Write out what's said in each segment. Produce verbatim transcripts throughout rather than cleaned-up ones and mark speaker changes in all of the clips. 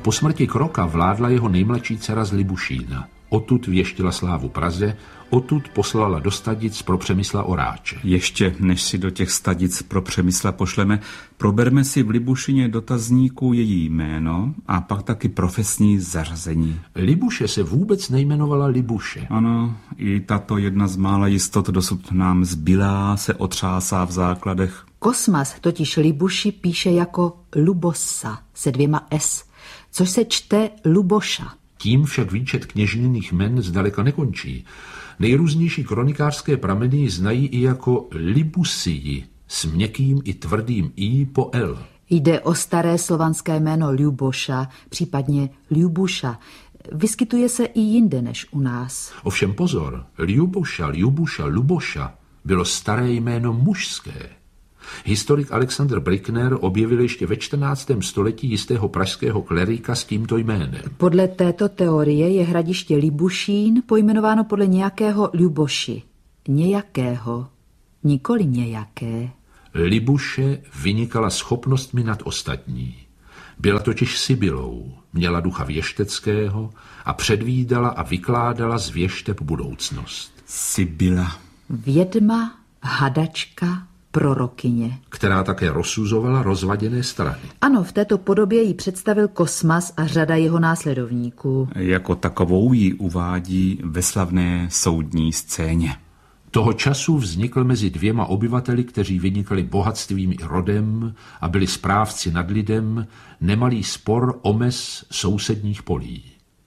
Speaker 1: Po smrti Kroka vládla jeho nejmladší dcera z Libušína. Odtud věštila slávu Praze, odtud poslala do Stadic pro Přemysla Oráče.
Speaker 2: Ještě než si do těch Stadic pro Přemysla pošleme, proberme si v Libušině dotazníku její jméno a pak taky profesní zařazení.
Speaker 1: Libuše se vůbec nejmenovala Libuše.
Speaker 2: Ano, i tato jedna z mála jistot dosud nám zbylá se otřásá v základech.
Speaker 3: Kosmas totiž Libuši píše jako Lubosa se dvěma S, což se čte Luboša.
Speaker 1: Tím však výčet kněžněných jmen zdaleka nekončí. Nejrůznější kronikářské prameny ji znají i jako Libusii, s měkkým i tvrdým i po L.
Speaker 3: Jde o staré slovanské jméno Ljuboša, případně Ljubuša. Vyskytuje se i jinde než u nás.
Speaker 1: Ovšem pozor, Ljuboša, Ljubuša, Luboša bylo staré jméno mužské. Historik Alexander Brickner objevil ještě ve čtrnáctém století jistého pražského klerika s tímto jménem.
Speaker 3: Podle této teorie je hradiště Libušín pojmenováno podle nějakého Ljuboši. Nějakého, nikoli nějaké.
Speaker 1: Libuše vynikala schopnostmi nad ostatní. Byla totiž Sibylou, měla ducha věšteckého a předvídala a vykládala z věšteb budoucnost.
Speaker 2: Sibyla.
Speaker 3: Vědma, hadačka, prorokyně.
Speaker 1: Která také rozsuzovala rozvaděné strany.
Speaker 3: Ano, v této podobě ji představil Kosmas a řada jeho následovníků.
Speaker 2: Jako takovou ji uvádí ve slavné soudní scéně.
Speaker 1: Toho času vznikl mezi dvěma obyvateli, kteří vynikali bohatstvím i rodem a byli správci nad lidem, nemalý spor o mez sousedních polí.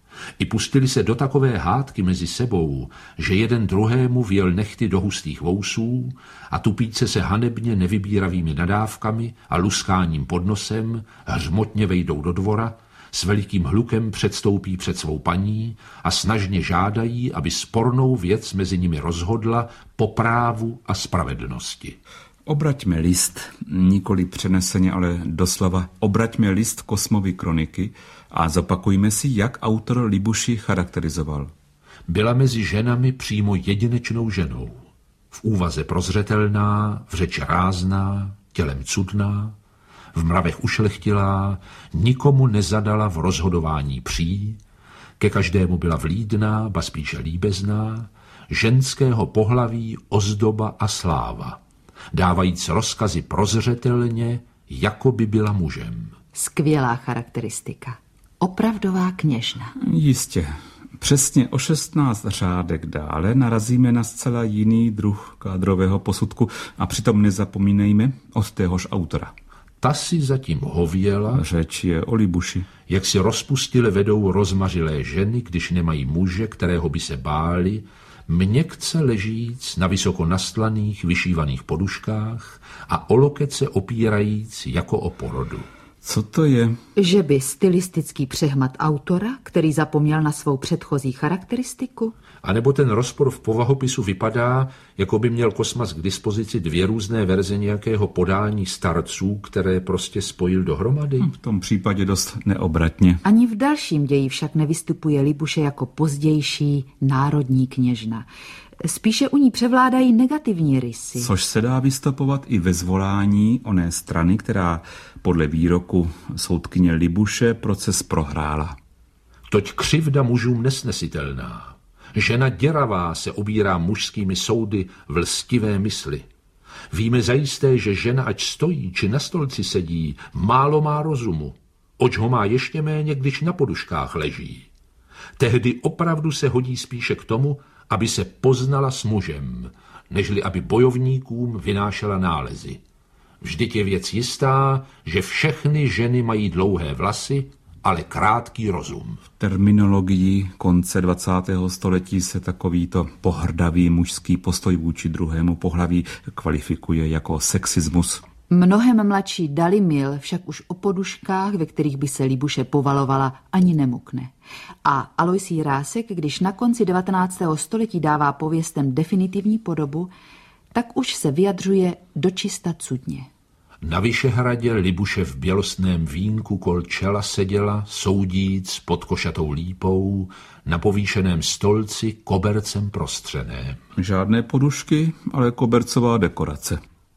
Speaker 1: I pustili se do takové hádky mezi sebou, že jeden druhému vjel nechty do hustých vousů a tupíce se hanebně nevybíravými nadávkami a luskáním pod nosem hřmotně vejdou do dvora, s velikým hlukem předstoupí před svou paní a snažně žádají, aby spornou věc mezi nimi rozhodla po právu a spravedlnosti.
Speaker 2: Obraťme list, nikoli přeneseně, ale doslova obraťme list Kosmovy kroniky a zopakujme si, jak autor Libuši charakterizoval.
Speaker 1: Byla mezi ženami přímo jedinečnou ženou. V úvaze prozřetelná, v řeči rázná, tělem cudná, v mravech ušlechtilá, nikomu nezadala v rozhodování pří, ke každému byla vlídná, ba spíše líbezná, ženského pohlaví ozdoba a sláva, dávajíc rozkazy prozřetelně, jako by byla mužem.
Speaker 3: Skvělá charakteristika. Opravdová kněžna.
Speaker 2: Jistě. Přesně o šestnáct řádek dále narazíme na zcela jiný druh kádrového posudku a přitom nezapomínejme od téhož autora.
Speaker 1: Ta si zatím hověla.
Speaker 2: Řeč je o Libuši.
Speaker 1: Jak si rozpustile vedou rozmařilé ženy, když nemají muže, kterého by se báli, měkce ležíc na vysoko nastlaných, vyšívaných poduškách a o loket se opírajíc jako o porodu.
Speaker 2: Co to je?
Speaker 3: Že by stylistický přehmat autora, který zapomněl na svou předchozí charakteristiku?
Speaker 1: A nebo ten rozpor v povahopisu vypadá, jako by měl Kosmas k dispozici dvě různé verze nějakého podání starců, které prostě spojil dohromady?
Speaker 2: V tom případě dost neobratně.
Speaker 3: Ani v dalším ději však nevystupuje Libuše jako pozdější národní kněžna. Spíše u ní převládají negativní rysy.
Speaker 2: Což se dá vystopovat i ve zvolání oné strany, která podle výroku soudkyně Libuše proces prohrála.
Speaker 1: Toť křivda mužům nesnesitelná. Žena děravá se obírá mužskými soudy v lstivé mysli. Víme zajisté, že žena, ať stojí či na stolci sedí, málo má rozumu. Oč ho má ještě méně, když na poduškách leží. Tehdy opravdu se hodí spíše k tomu, aby se poznala s mužem, nežli aby bojovníkům vynášela nálezy. Vždyť je věc jistá, že všechny ženy mají dlouhé vlasy, ale krátký rozum.
Speaker 2: V terminologii konce dvacátého století se takovýto pohrdavý mužský postoj vůči druhému pohlaví kvalifikuje jako sexismus.
Speaker 3: Mnohem mladší Dalimil však už o poduškách, ve kterých by se Libuše povalovala, ani nemukne. A Alois Jirásek, když na konci devatenáctého století dává pověstem definitivní podobu, tak už se vyjadřuje dočista cudně.
Speaker 1: Na Vyšehradě Libuše v bělostném vínku kol čela seděla, soudíc pod košatou lípou, na povýšeném stolci kobercem prostřeném.
Speaker 2: Žádné podušky, ale kobercová dekorace.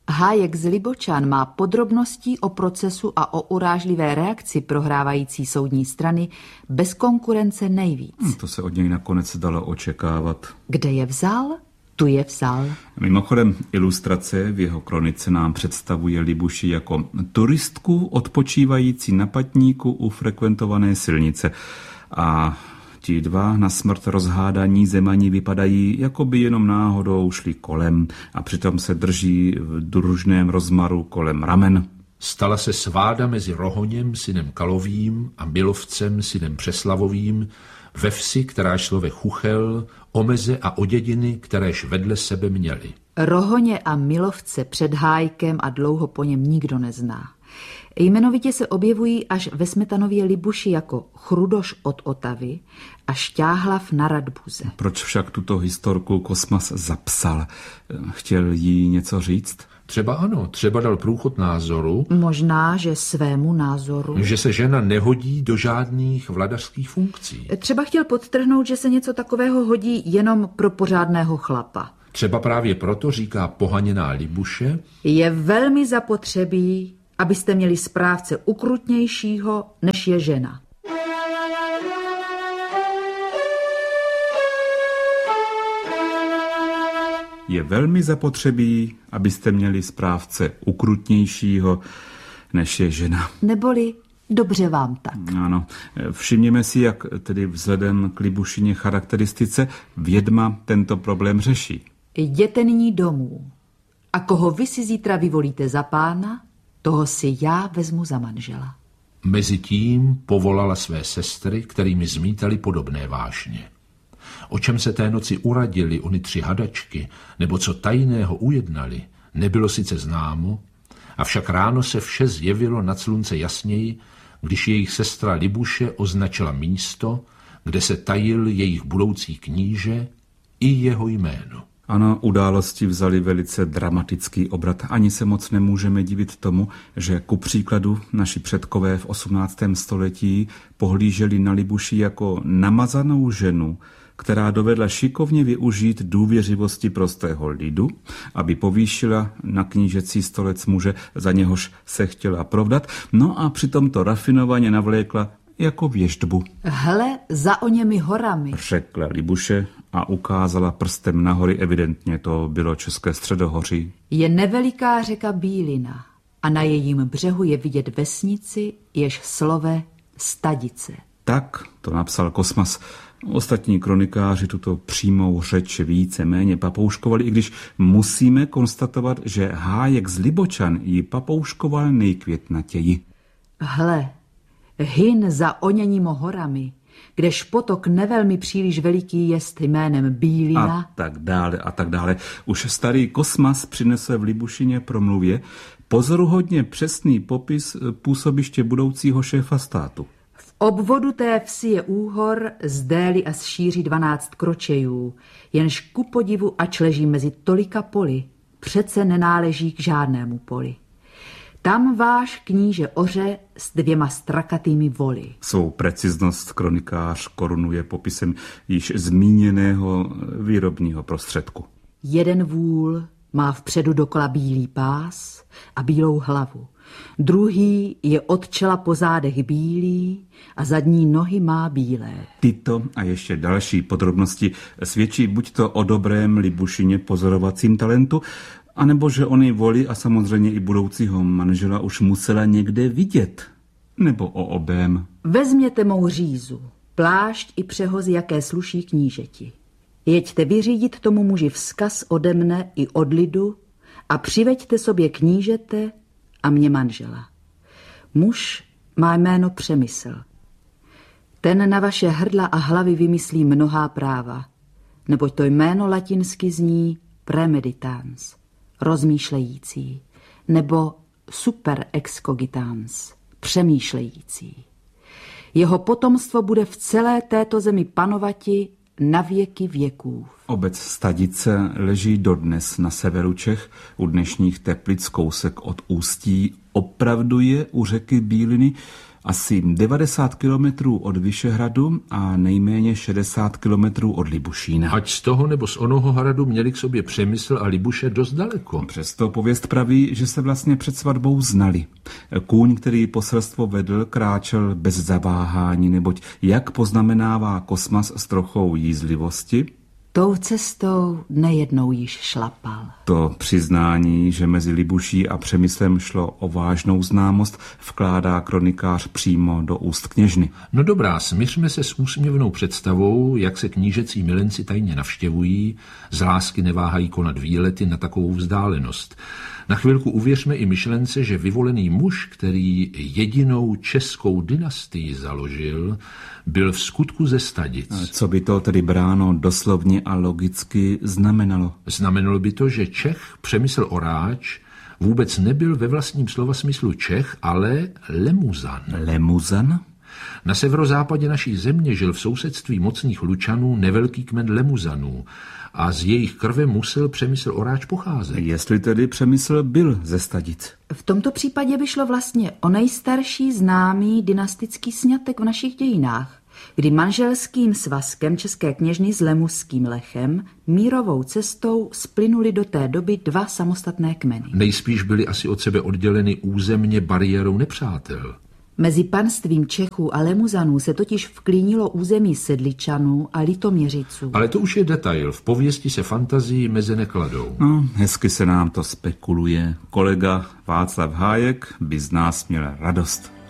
Speaker 3: Hájek z Libočan má podrobností o procesu a o urážlivé reakci prohrávající soudní strany bez konkurence nejvíc.
Speaker 2: Hmm, to se od něj nakonec dalo očekávat.
Speaker 3: Kde je vzal, tu je vzal.
Speaker 2: Mimochodem, ilustrace v jeho kronice nám představuje Libuši jako turistku odpočívající na patníku u frekventované silnice. A ti dva na smrt rozhádaní zemani vypadají, jako by jenom náhodou šli kolem a přitom se drží v družném rozmaru kolem ramen.
Speaker 1: Stala se sváda mezi Rohoněm, synem Kalovým, a Milovcem, synem Přeslavovým, ve vsi, která šlo ve Chuchel, o meze a o dědiny, kteréž vedle sebe měli.
Speaker 3: Rohoně a Milovce před Hájkem a dlouho po něm nikdo nezná. Jmenovitě se objevují až ve Smetanově Libuši jako Chrudoš od Otavy a Šťáhlav na Radbuze.
Speaker 2: Proč však tuto historku Kosmas zapsal? Chtěl jí něco říct?
Speaker 1: Třeba ano, třeba dal průchod názoru.
Speaker 3: Možná, že svému názoru.
Speaker 1: Že se žena nehodí do žádných vladařských funkcí.
Speaker 3: Třeba chtěl podtrhnout, že se něco takového hodí jenom pro pořádného chlapa.
Speaker 1: Třeba právě proto, říká pohaněná Libuše,
Speaker 3: je velmi zapotřebí, abyste měli správce ukrutnějšího, než je žena.
Speaker 2: Je velmi zapotřebí, abyste měli správce ukrutnějšího, než je žena.
Speaker 3: Neboli dobře vám tak.
Speaker 2: Ano. Všimněme si, jak tedy vzhledem k Libušině charakteristice vědma tento problém řeší.
Speaker 3: Jděte nyní domů a koho vy si zítra vyvolíte za pána, toho si já vezmu za manžela.
Speaker 1: Mezitím povolala své sestry, kterými zmítali podobné vášně. O čem se té noci uradili ony tři hadačky, nebo co tajného ujednali, nebylo sice známo, avšak ráno se vše zjevilo nad slunce jasněji, když jejich sestra Libuše označila místo, kde se tajil jejich budoucí kníže i jeho jméno.
Speaker 2: Ano, události vzali velice dramatický obrat. Ani se moc nemůžeme divit tomu, že ku příkladu naši předkové v osmnáctém století pohlíželi na Libuši jako namazanou ženu, která dovedla šikovně využít důvěřivosti prostého lidu, aby povýšila na knížecí stolec muže, za něhož se chtěla provdat, no a přitom to rafinovaně navlékla jako věštbu.
Speaker 3: Hle, za oněmi horami,
Speaker 2: Řekla Libuše a ukázala prstem na hory, evidentně to bylo České středohoří.
Speaker 3: je neveliká řeka Bílina a na jejím břehu je vidět vesnici, jež slove Stadice.
Speaker 2: Tak to napsal Kosmas. Ostatní kronikáři tuto přímou řeč více méně papouškovali, i když musíme konstatovat, že Hájek z Libočan ji papouškoval nejkvětnatěji.
Speaker 3: Hle, hyn za oněnimo horami, kdež potok nevelmi příliš veliký jest jménem Bílina.
Speaker 2: A tak dále, a tak dále. Už starý Kosmas přinese v Libušině promluvě pozoruhodně přesný popis působiště budoucího šéfa státu.
Speaker 3: V obvodu té vsi je úhor z dély a z šíří dvanáct kročejů, jenž ku podivu, ač leží mezi tolika poli, přece nenáleží k žádnému poli. Tam váš kníže oře s dvěma strakatými voly.
Speaker 2: Svou preciznost kronikář korunuje popisem již zmíněného výrobního prostředku.
Speaker 3: Jeden vůl má vpředu dokola bílý pás a bílou hlavu. Druhý je od čela po zádech bílý a zadní nohy má bílé.
Speaker 2: Tyto a ještě další podrobnosti svědčí buď to o dobrém Libušině pozorovacím talentu, anebo že ony voli a samozřejmě i budoucího manžela už musela někde vidět. Nebo o obém.
Speaker 3: Vezměte mou řízu, plášť i přehozy, jaké sluší knížeti. Jeďte vyřídit tomu muži vzkaz ode mne i od lidu a přiveďte sobě knížete a mě manžela. Muž má jméno Přemysl. Ten na vaše hrdla a hlavy vymyslí mnohá práva, neboť to jméno latinsky zní premeditans, rozmýšlející, nebo super excogitans, přemýšlející. Jeho potomstvo bude v celé této zemi panovati na věky věků.
Speaker 2: Obec Stadice leží dodnes na severu Čech, u dnešních Teplic kousek od Ústí. Opravdu je u řeky Bíliny, asi devadesát kilometrů od Vyšehradu a nejméně šedesát kilometrů od Libušína.
Speaker 1: Ať z toho nebo z onoho hradu měli k sobě Přemysl a Libuše dost daleko.
Speaker 2: Přesto pověst praví, že se vlastně před svatbou znali. Kůň, který poselstvo vedl, kráčel bez zaváhání, neboť jak poznamenává Kosmas s trochou jízlivosti,
Speaker 3: tou cestou nejednou již šlapal.
Speaker 2: To přiznání, že mezi Libuší a Přemyslem šlo o vážnou známost, vkládá kronikář přímo do úst kněžny.
Speaker 1: No dobrá, smířme se s úsměvnou představou, jak se knížecí milenci tajně navštěvují, z lásky neváhají konat výlety na takovou vzdálenost. Na chvilku uvěřme i myšlence, že vyvolený muž, který jedinou českou dynastii založil, byl v skutku ze Stadic.
Speaker 2: Co by to tedy bráno doslovně a logicky znamenalo?
Speaker 1: Znamenalo by to, že Čech Přemysl Oráč vůbec nebyl ve vlastním slova smyslu Čech, ale Lemuzan.
Speaker 2: Lemuzan?
Speaker 1: Na severozápadě naší země žil v sousedství mocných Lučanů nevelký kmen Lemuzanů a z jejich krve musel Přemysl Oráč pocházet.
Speaker 2: Jestli tedy Přemysl byl ze Stadic.
Speaker 3: V tomto případě by šlo vlastně o nejstarší známý dynastický sňatek v našich dějinách, kdy manželským svazkem české kněžny s lemuským Lechem mírovou cestou splynuli do té doby dva samostatné kmeny.
Speaker 1: Nejspíš byly asi od sebe odděleny územně bariérou nepřátel.
Speaker 3: Mezi panstvím Čechů a Lemuzanů se totiž vklínilo území Sedličanů a Litoměřiců.
Speaker 1: Ale to už je detail. V pověsti se fantazii meze nekladou.
Speaker 2: No, hezky se nám to spekuluje. Kolega Václav Hájek by z nás měl radost.